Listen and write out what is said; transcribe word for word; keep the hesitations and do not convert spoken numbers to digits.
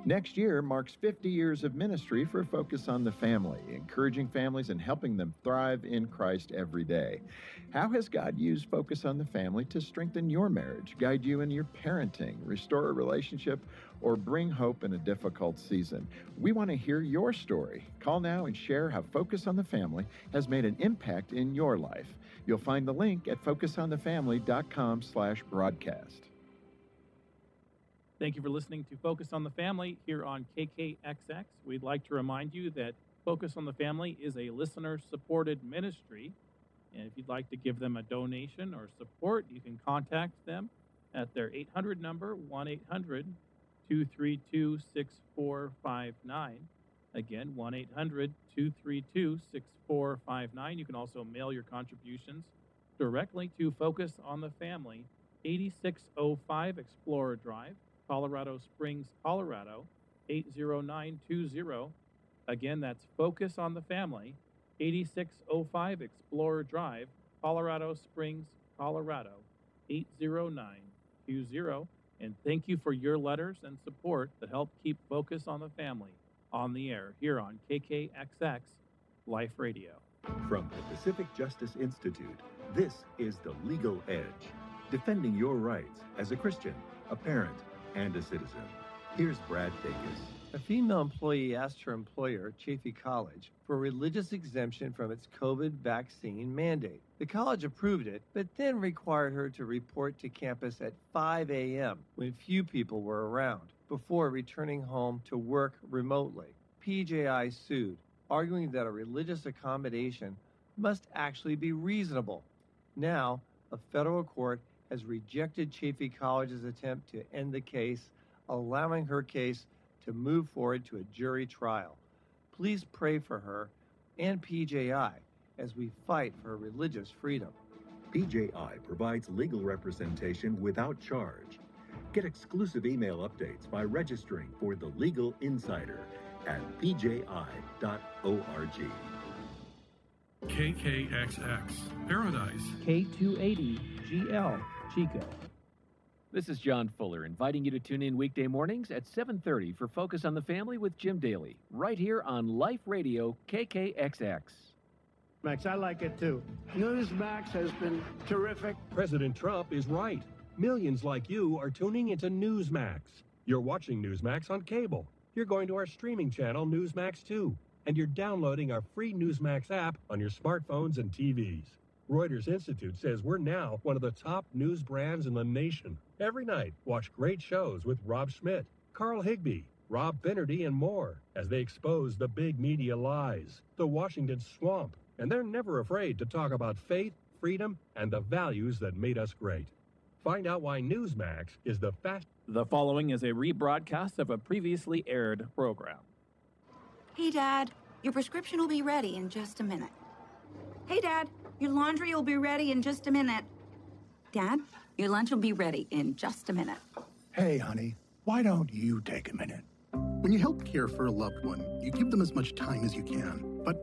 Next year marks fifty years of ministry for Focus on the Family, encouraging families and helping them thrive in Christ every day. How has God used Focus on the Family to strengthen your marriage, guide you in your parenting, restore a relationship, or bring hope in a difficult season? We want to hear your story. Call now and share how Focus on the Family has made an impact in your life. You'll find the link at focus on the family dot com slash broadcast. Thank you for listening to Focus on the Family here on K K X X. We'd like to remind you that Focus on the Family is a listener-supported ministry. And if you'd like to give them a donation or support, you can contact them at their eight hundred number, one eight hundred two three two six four five nine. Again, one eight hundred two three two six four five nine. You can also mail your contributions directly to Focus on the Family, eighty-six oh five Explorer Drive, Colorado Springs, Colorado, eight zero nine two zero. Again, that's Focus on the Family, eighty-six oh five Explorer Drive, Colorado Springs, Colorado, eight zero nine two zero. And thank you for your letters and support that help keep Focus on the Family on the air here on K K X X Life Radio. From the Pacific Justice Institute, this is The Legal Edge, defending your rights as a Christian, a parent, and a citizen. Here's Brad Dacus. A female employee asked her employer, Chaffey College, for a religious exemption from its COVID vaccine mandate. The college approved it, but then required her to report to campus at five a.m. when few people were around, before returning home to work remotely. P J I sued, arguing that a religious accommodation must actually be reasonable. Now, a federal court has rejected Chaffey College's attempt to end the case, allowing her case to move forward to a jury trial. Please pray for her and P J I as we fight for religious freedom. P J I provides legal representation without charge. Get exclusive email updates by registering for The Legal Insider at p j i dot org. K K X X, Paradise. K two eighty G L, Chico. This is John Fuller, inviting you to tune in weekday mornings at seven thirty for Focus on the Family with Jim Daly, right here on Life Radio K K X X. Max, I like it too. Newsmax has been terrific. President Trump is right. Millions like you are tuning into Newsmax. You're watching Newsmax on cable. You're going to our streaming channel, Newsmax two. And you're downloading our free Newsmax app on your smartphones and T Vs. Reuters Institute says we're now one of the top news brands in the nation. Every night, watch great shows with Rob Schmidt, Carl Higbie, Rob Finnerty, and more as they expose the big media lies, the Washington swamp, and they're never afraid to talk about faith, freedom, and the values that made us great. Find out why Newsmax is the fast. The following is a rebroadcast of a previously aired program. Hey, Dad, your prescription will be ready in just a minute. Hey, Dad, your laundry will be ready in just a minute. Dad, your lunch will be ready in just a minute. Hey, honey, why don't you take a minute? When you help care for a loved one, you give them as much time as you can.